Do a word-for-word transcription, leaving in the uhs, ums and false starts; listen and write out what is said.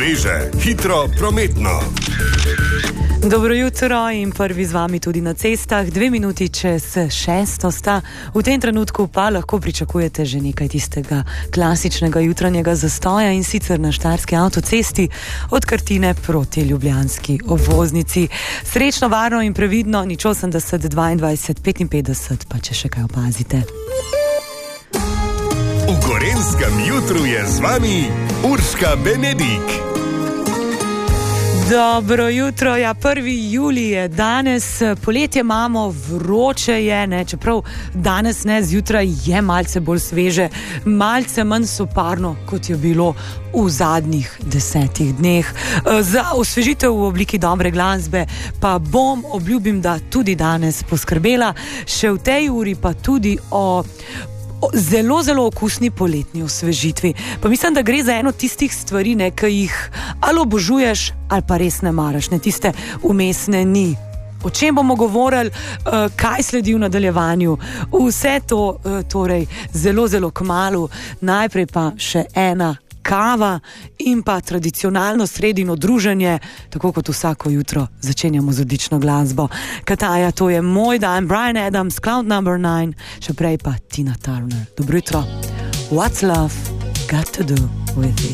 sveže, hitro, prometno. Dobro jutro in prvi z vami tudi na cestah, dve minuti čez šesto sta. V tem trenutku pa lahko pričakujete že nekaj tistega klasičnega jutranjega zastoja in sicer na štajerski avtocesti od Krtine proti ljubljanski obvoznici. Srečno, varno in previdno, nič osemdeset dvaindvajset petinpetdeset, pa če še kaj opazite. V Gorenjskem jutru je z vami Urška Benedik. Dobro jutro, ja, prvi julij je danes, poletje imamo, vroče je, ne, čeprav danes ne, zjutraj je malce bolj sveže, malce manj soparno, kot je bilo v zadnjih desetih dneh. Za osvežitev v obliki dobre glasbe pa bom, obljubim, da tudi danes poskrbela, še v tej uri pa tudi o zelo, zelo okusni poletni osvežitvi. Pa mislim, da gre za eno tistih stvari, ne, ki jih ali obožuješ, ali pa res ne maraš, ne, tiste umestne ni. O čem bomo govorili, kaj sledi v nadaljevanju, vse to torej zelo, zelo kmalu. Najprej pa še ena kava in pa tradicionalno sredino druženje, tako kot vsako jutro začenjamo z odlično glasbo. Kataja, to je moj dan, Bryan Adams, Cloud number nine, še prej pa Tina Turner. Dobro jutro. What's love got to do with it?